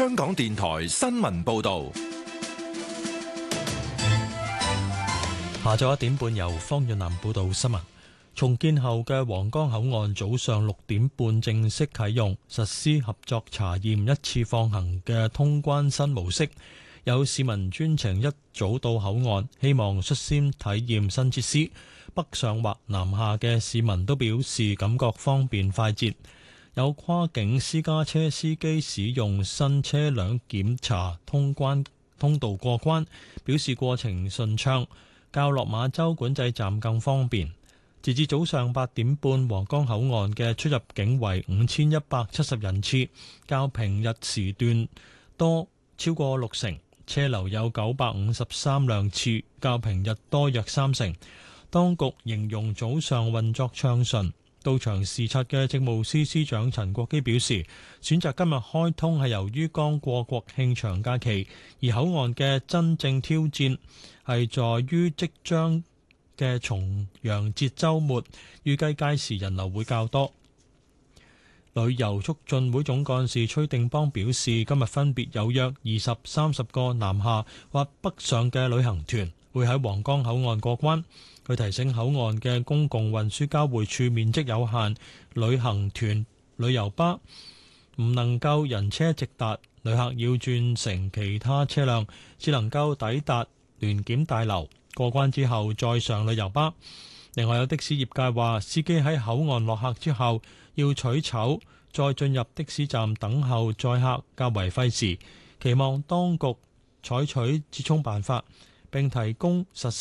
香港電台新聞報道。 下晝1點半由方潤南報道新聞。重建後嘅皇崗口岸早上6點半正式啟用，實施合作查驗一次放行嘅通關新模式。有市民專程一早到口岸，希望率先體驗新設施。北上或南下嘅市民都表示感覺方便快捷。有跨境私家車司機使用新車輛檢查通道過關，表示過程順暢，較落馬洲管制站更方便。截至早上8點半，皇崗口岸嘅出入境為5170人次，較平日時段多超過60%，車流有953輛次，較平日多約30%。當局形容早上運作暢順。到場視察嘅政務司司長陳國基表示，選擇今日開通係由於剛過國慶長假期，而口岸嘅真正挑戰係在於即將嘅重陽節週末，預計屆時人流會較多。旅遊促進會總幹事崔定邦表示，今日分別有約20、30個南下或北上嘅旅行團會喺皇崗口岸過關。佢提醒口岸嘅公共運輸交匯處面積有限，旅行團、旅遊巴唔能夠人車直達，旅客要轉乘其他車輛，只能夠抵達聯檢大樓，過關之後再上旅遊巴。另外有的士業界話，司機喺口岸落客之後要取籌，再進入的士站等候載客，較為費時，期望當局採取折衷辦法，並提供實